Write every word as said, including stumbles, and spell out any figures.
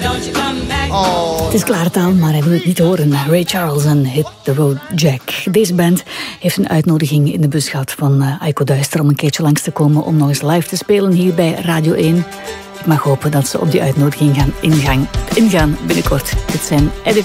Oh. Het is klaartaal, maar hij wil het niet horen. Ray Charles en Hit the Road Jack. Deze band heeft een uitnodiging in de bus gehad van uh, Aiko Duister om een keertje langs te komen om nog eens live te spelen hier bij Radio één. Ik mag hopen dat ze op die uitnodiging gaan ingaan, ingaan binnenkort. Dit zijn Edit